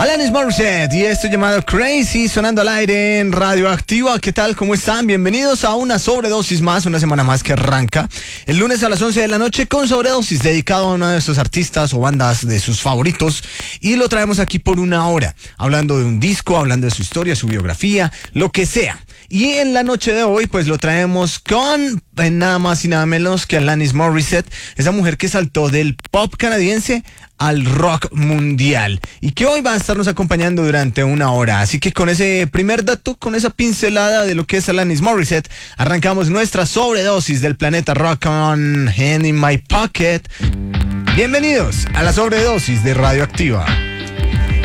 Alanis Morissette y esto llamado Crazy sonando al aire en Radioactiva. ¿Qué tal? ¿Cómo están? Bienvenidos a una sobredosis más, una semana más que arranca el lunes a las 11 de la noche con Sobredosis, dedicado a uno de sus artistas o bandas de sus favoritos, y lo traemos aquí por una hora, hablando de un disco, hablando de su historia, su biografía, lo que sea. Y en la noche de hoy pues lo traemos con nada más y nada menos que Alanis Morissette, esa mujer que saltó del pop canadiense al rock mundial y que hoy va a estarnos acompañando durante una hora. Así que con ese primer dato, con esa pincelada de lo que es Alanis Morissette, arrancamos nuestra sobredosis del planeta rock on Hand in My Pocket. Bienvenidos a la sobredosis de Radioactiva.